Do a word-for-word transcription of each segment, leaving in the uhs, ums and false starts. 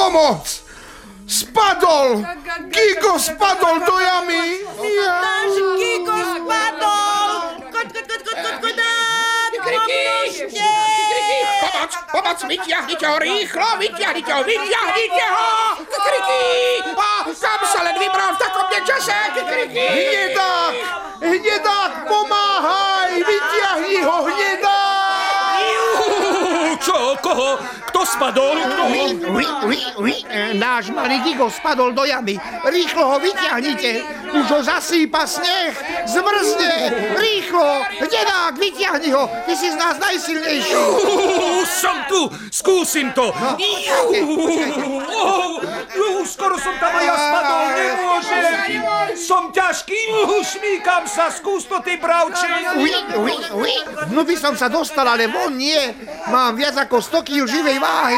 Pomoc! Spadol! Gigo spadol do jamy! Náš Gigo spadol! Koď, koď, koď, koď, koď, koď, pomôžte! Pomoc, pomoc, vyťahnite ho rýchlo, vyťahnite ho, vyťahnite ho! Kriky! A kam sa len vybral v takom nečase? Kriky! Hnedák! Hnedák, pomáhaj! Vyťahni ho, hnedák! Čo? Koho? Kto spadol? Kto? Ui, ui, ui, ui. Náš malý Gigo spadol do jamy. Rýchlo ho vyťahnite. Už ho zasýpa sneh. Zmrzne. Rýchlo. Hnedák, vyťahni ho. Ty si z nás najsilnejší. Uh, som tu. Skúsim to. Uh, skoro som tam aj ja spadol. Nemôžem. Som ťažký. Uh, šmíkam sa. Skús to, ty bravče. Ui, ui, ui. No by som sa dostal, ale von nie. Mám viac ako sto kíl živej váhy.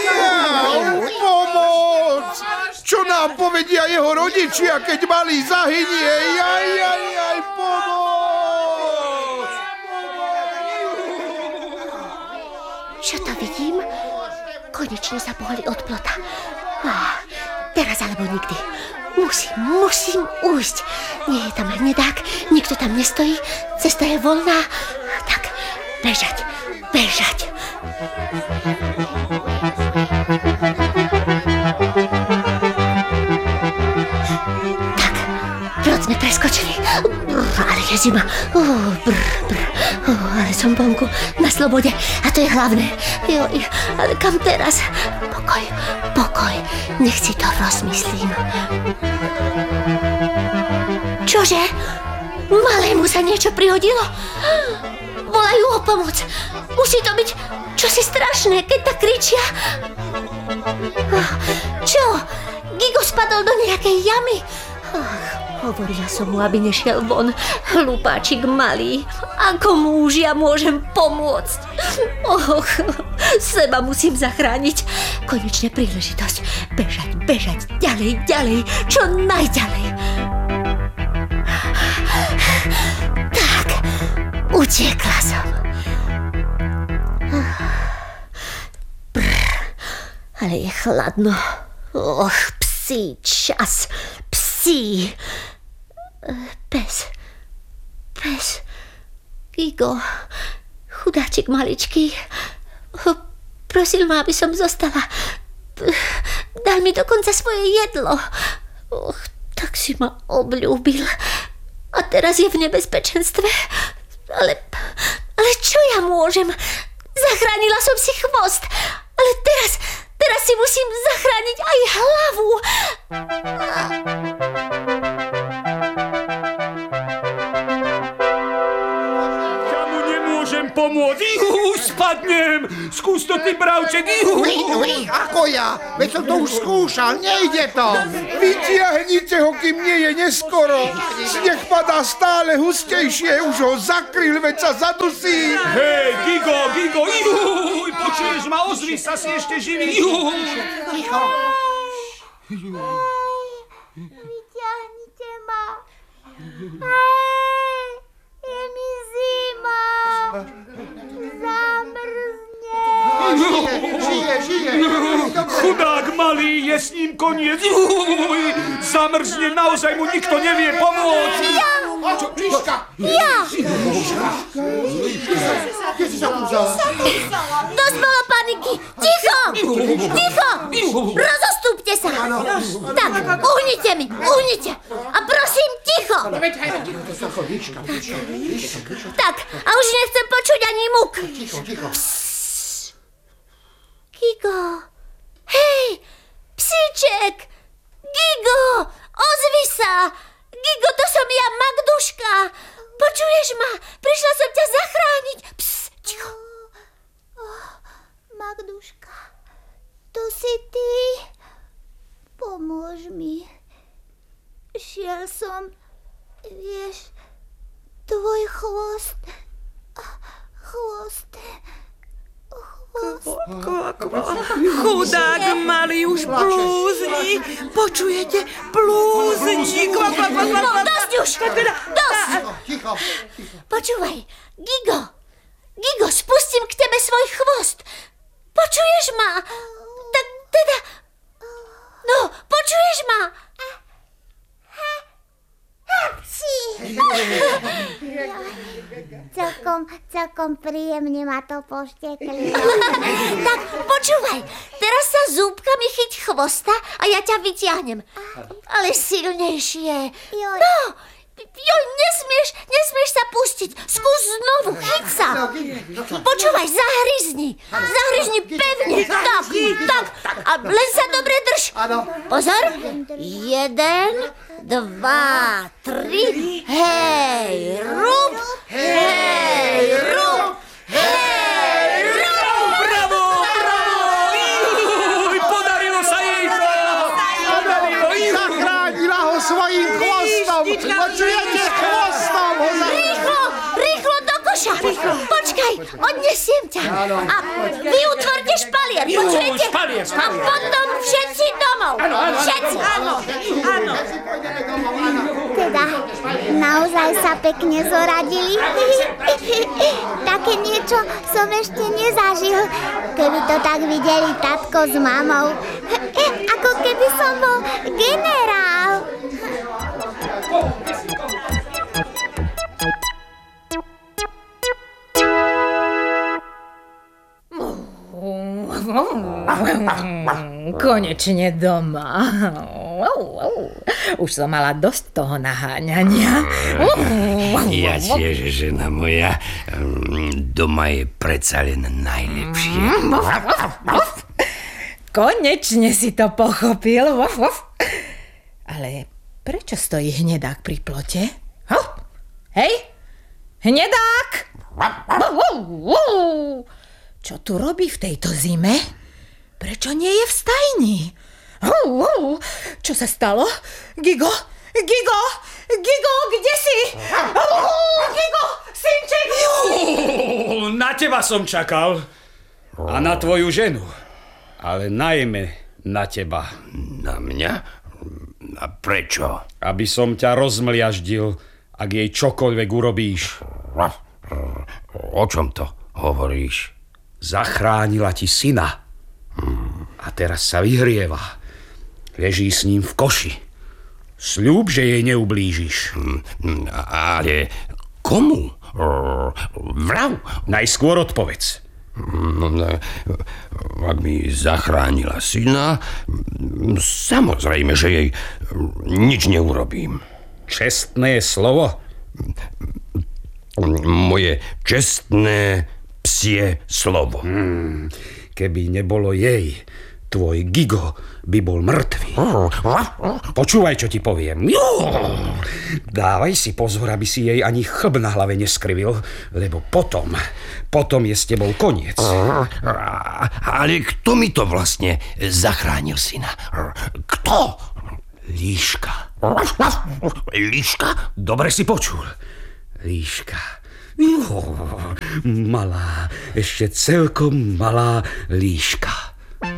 Pomoc! Čo nám povedia jeho rodičia, keď malý zahynie? Jaj, jaj, jaj, pomoc! Čo to vidím? Konečne sa pohli od plota. Ah, teraz alebo nikdy. Musím, musím ujsť. Nie je tam hnedák, nikto tam nestojí, cesta je voľná. Tak, bežať, bežať. Tak, plot sme preskočili. Brr, ale je zima. Uh, brr, brr. Uh, ale som vonku, na slobode. A to je hlavné. Joj, ale kam teraz? Pokoj, pokoj. Nech si to rozmyslím. Čože? Malému sa niečo prihodilo? Volajú o pomoc. Musí to byť čosi strašné, keď tak kričia. Čo? Gigo spadol do nejakej jamy? Ach, hovorila som mu, aby nešiel von. Hlupáčik malý. Ako mu už ja môžem pomôcť? Och, seba musím zachrániť. Konečne príležitosť. Bežať, bežať, ďalej, ďalej. Čo najďalej. Tak, utiekla som. Brr, ale je chladno. Och, psí čas. Psí. Pes. Pes. Gigo. Chudáčik maličký. Prosil ma, aby som zostala. Dal mi dokonca svoje jedlo. Och, tak si ma obľúbil. A teraz je v nebezpečenstve. Ale, ale čo ja môžem? Zachránila som si chvost. Ale teraz, teraz si musím zachrániť aj hlavu. Ja mu nemôžem pomôcť. Ihu, spadnem. Skús to, ty bravček. Ihu. Ui, ui, ako ja? Veď som to už skúšal. Nejde to. Vytiahnite ho, kým nie je neskoro. Sneh padá stále hustejšie. Už ho zakryl, veď sa zadusí. Hej, Gigo, Gigo. Ihu, počuješ ma? Ozvi sa, si ešte živý. Ihu. Ticho. Vyťahnite ma. Aj, je mi zima. Zamrzne. Žije, žije. Chudák malý, je s ním koniec. Uj, zamrzne, naozaj mu nikto nevie pomôcť. Ja. Čo, Čiška? Ja. Kde si sa uzala? Dosť bolo paniky. Ticho. Ticho. Rozostúpte sa. Tak, uhnite mi, uhnite. A prosím, ticho. Tak, a už nechcem počuť ani muk. Ticho, ticho. Gigo. Hej, psíček. Gigo, ozvi sa. Gigo, to som ja, Magduška. Počuješ ma? Prišla som ťa zachrániť. Psst, ticho. Oh, Magduška, to si ty. Pomôž mi. Šiel som, vieš, tvoj chvost. Chvost. Chudák malý už blúzni. Počujete? Blúzni. Dosť už. Dosť. Ticho. Počúvaj, Gigo. Gigo, spustím k tebe svoj chvost. Počuješ ma? Tak teda, Celkom, celkom príjemne ma to pošteklilo. Tak počúvaj, teraz sa zúbkami chyť chvosta a ja ťa vyťahnem. Ale silnejšie. Joj. No, joj, nesmieš, nesmieš sa pustiť. Skús znovu, chyť sa. Počúvaj, zahryzni. Zahryzni pevne. Tak, tak. A len sa dobre drž. Pozor. Jeden, dva, tri. Hej, rúb. Hej, rúb. Hej, rúb. Bravo, bravo! Juj, podarilo sa jej! Podarilo, juj! Zachránila ho svojím chvostom. Počujete, chvostom ho zachránila. Rýchlo, rýchlo do koša. Počkaj, odnesiem ťa. A vy utvorte špalier, počujete? špalier, A špalier. potom všetci domov. Všetci. Áno, áno. Teda, naozaj sa pekne zoradili. Také niečo som ešte nezažil, keby to tak videli tatko s mamou. Ako keby som bol generál. Konečne doma. Už som mala dosť toho naháňania. Ja tiež, žena moja. Doma je predsa len najlepšie. Konečne si to pochopil. Ale prečo stojí hnedák pri plote? Hej, hnedák! Čo tu robí v tejto zime? Prečo nie je v stajni? Čo sa stalo? Gigo? Gigo? Gigo, kde si? Gigo, synček! Na teba som čakal. A na tvoju ženu. Ale najmä na teba. Na mňa? A prečo? Aby som ťa rozmliaždil, ak jej čokoľvek urobíš. O čom to hovoríš? Zachránila ti syna. A teraz sa vyhrieva. Leží s ním v koši. Sľub, že jej neublížiš. Ale komu? Vrav. Najskôr odpovedz. No, ne, ak mi zachránila syna, samozrejme, že jej nič neurobím. Čestné slovo? Moje čestné psie slovo. Hmm, keby nebolo jej, tvoj Gigo by bol mŕtvý. Počúvaj, čo ti poviem. Dávaj si pozor, aby si jej ani chlb na hlave neskrivil, lebo potom, potom je s tebou koniec. Ale kto mi to vlastne zachránil syna? Kto? Líška. Líška? Dobre si počul. Líška. Jo, malá, ešte celkom malá líška.